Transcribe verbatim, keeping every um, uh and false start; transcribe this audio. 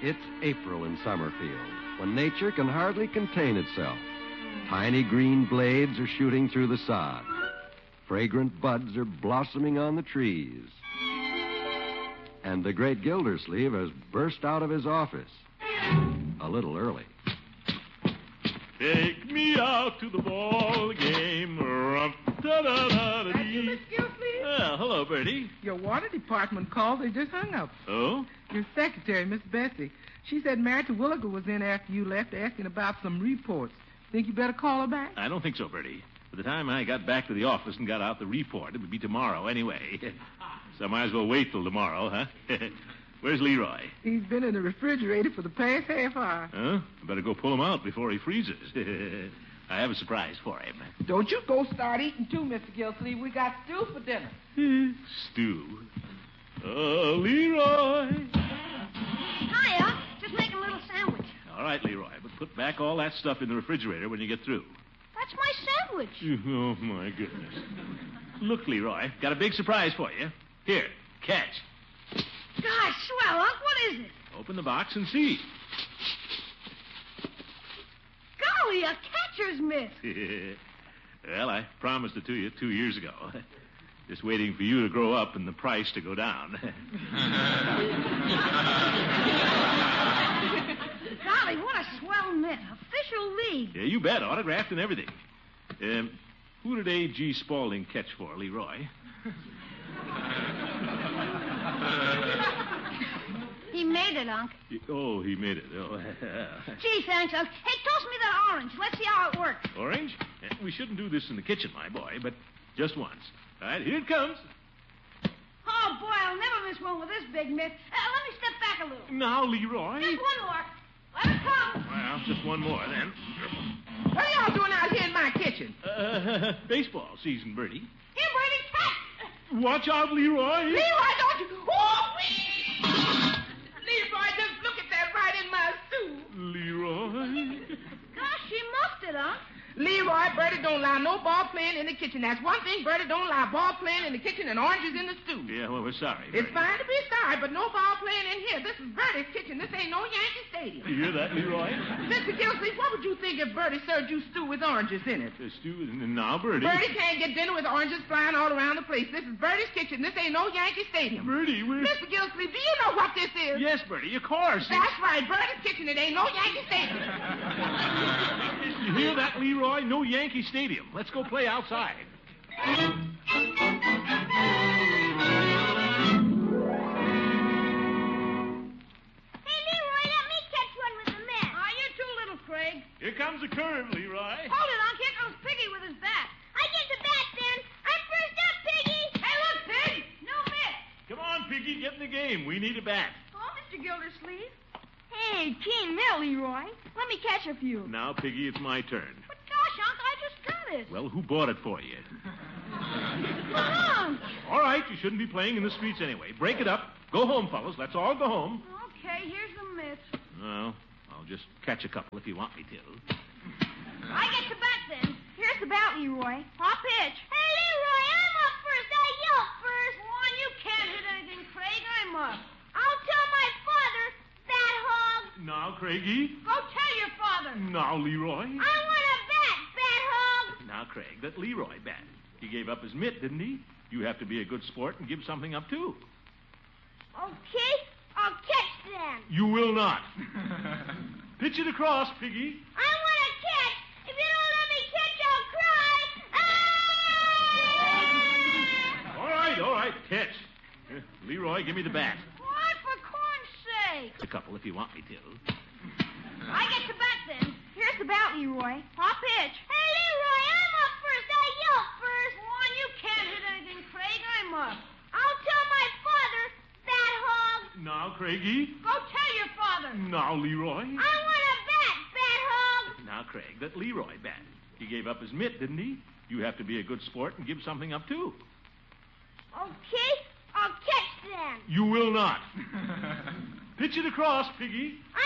It's April in Summerfield, when nature can hardly contain itself. Tiny green blades are shooting through the sod. Fragrant buds are blossoming on the trees. And the great Gildersleeve has burst out of his office. A little early. Take me out to the ball game. That's you, Miss Gildersleeve? Well, hello, Bertie. Your water department called. They just hung up. Oh? Your secretary, Miss Bessie. She said Mary Terwilliger was in after you left asking about some reports. Think you better call her back? I don't think so, Bertie. By the time I got back to the office and got out the report, it would be tomorrow anyway. So I might as well wait till tomorrow, huh? Where's Leroy? He's been in the refrigerator for the past half hour. Huh? I better go pull him out before he freezes. I have a surprise for him. Don't you go start eating too, Mister Gildersleeve. We got stew for dinner. Stew. Oh, Leroy. Hiya. Just making a little sandwich. All right, Leroy, but put back all that stuff in the refrigerator when you get through. That's my sandwich. Oh, my goodness. Look, Leroy, got a big surprise for you. Here, catch. Gosh, swell, Unc, what is it? Open the box and see. Golly, a catcher's mitt. Well, I promised it to you two years ago. Just waiting for you to grow up and the price to go down. Golly, what a swell mitt. Official league. Yeah, you bet. Autographed and everything. Um, who did A G. Spaulding catch for, Leroy? He made it, Unc. Oh, he made it. Oh. Gee, thanks, Unc. Hey, toss me that orange. Let's see how it works. Orange? Eh, We shouldn't do this in the kitchen, my boy, but just once. All right, here it comes. Oh, boy, I'll never miss one with this big mitt. Uh, let me step back a little. Now, Leroy. Just one more. Let it come. Well, just one more, then. What are y'all doing out here in my kitchen? Uh, baseball season, Bertie. Here, Bertie, catch. Watch out, Leroy. Leroy, don't you... Oh, wee! Leroy, just look at that right in my stew. Leroy. Gosh, she muffed it, Unc. Leroy, Bertie don't allow no ball playing in the kitchen. That's one thing. Bertie don't allow ball playing in the kitchen and oranges in the stew. Yeah, well, we're sorry, It's Bertie. fine to be sorry, but no ball playing in here. This is Bertie's kitchen. This ain't no Yankee Stadium. You hear that, Leroy? Mister Gildersleeve, what would you think if Bertie served you stew with oranges in it? The stew, and now, Bertie. Bertie can't get dinner with oranges flying all around the place. This is Bertie's kitchen. This ain't no Yankee Stadium. Bertie, we're... Mister Gildersleeve, do you know what this is? Yes, Bertie, of course. That's right, Bertie's kitchen. It ain't no Yankee Stadium. You hear that, Leroy? No Yankee Stadium. Let's go play outside. Hey, Leroy, let me catch one with the mitt. Ah, you're too little, Craig. Here comes a curve, Leroy. Hold it, Unc. Here comes Piggy with his bat. I get the bat, then. I'm first up, Piggy. Hey, look, Pig. No mitt. Come on, Piggy, get in the game. We need a bat. Oh, Mister Gildersleeve. Hey, keen mitt, Leroy. Let me catch a few. Now, Piggy, it's my turn. But gosh, Unc, I just got it. Well, who bought it for you? Unc. All right, you shouldn't be playing in the streets anyway. Break it up. Go home, fellas. Let's all go home. Okay, here's the mitt. Well, I'll just catch a couple if you want me to. I get the bat, then. Here's the bat, Leroy. Hop pitch. Hey, Leroy, I'm up first. I yelp first. Come on, you can't hit anything, Craig. I'm up. I'll tell my father, bat hog. Now, Craigie. Go tell your father. Now, Leroy. I want a bat, bat hog. Now, Craig, that Leroy bat. He gave up his mitt, didn't he? You have to be a good sport and give something up, too. Okay, I'll catch then. You will not. Pitch it across, Piggy. I want to catch. If you don't let me catch, I'll cry. Ah! All right, all right, catch. Uh, Leroy, give me the bat. What, for corn's sake? A couple if you want me to. I get the bat, then. Here's the bat, Leroy. Hop pitch. Hey, Leroy, I'm up first. I yelp first. Come on, you can't hit anything, Craig. I'm up. I'll tell my father, bat hog. Now, Craigie. Go tell your father. Now, Leroy. I want a bat, bat hog. Now, Craig, that Leroy bat. He gave up his mitt, didn't he? You have to be a good sport and give something up, too. Okay, I'll catch then. You will not. Pitch it across, Piggy. I